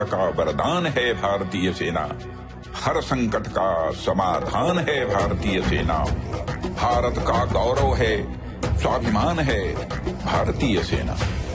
का वरदान है भारतीय सेना, हर संकट का समाधान है भारतीय सेना। भारत का गौरव है, स्वाभिमान है भारतीय सेना।